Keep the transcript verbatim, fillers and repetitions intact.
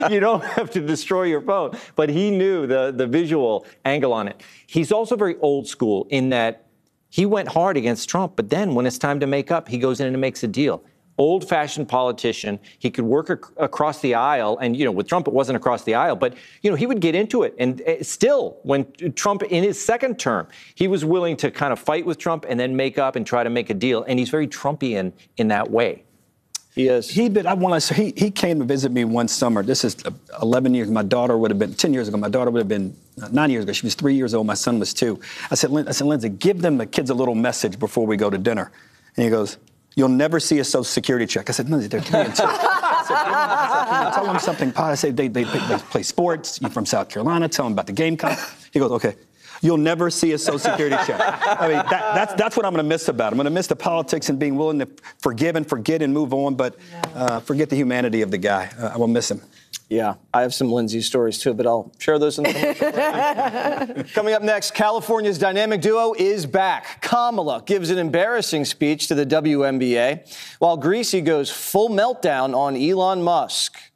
You don't have to destroy your phone. But he knew the, the visual angle on it. He's also very old school in that he went hard against Trump, but then when it's time to make up, he goes in and makes a deal. Old-fashioned politician. He could work ac- across the aisle. And, you know, with Trump, it wasn't across the aisle. But, you know, he would get into it. And uh, still, when Trump, in his second term, he was willing to kind of fight with Trump and then make up and try to make a deal. And he's very Trumpian in that way. He is. He did. I want to. He he came to visit me one summer. This is eleven years. My daughter would have been ten years ago. My daughter would have been uh, nine years ago. She was three years old. My son was two. I said, Lin- I said, Lindsay, give them the kids a little message before we go to dinner. And he goes, "You'll never see a Social Security check." I said, "Lindsay, they're three and two." I said, I said, tell them something positive. I said, they, they, they play sports. You're from South Carolina. Tell them about the Gamecock. He goes, "Okay. You'll never see a Social Security check." I mean, that, that's that's what I'm going to miss about him. I'm going to miss the politics and being willing to forgive and forget and move on, but uh, forget the humanity of the guy. Uh, I will miss him. Yeah, I have some Lindsay stories too, but I'll share those in the commercial. Coming up next, California's dynamic duo is back. Kamala gives an embarrassing speech to the W N B A, while Greasy goes full meltdown on Elon Musk.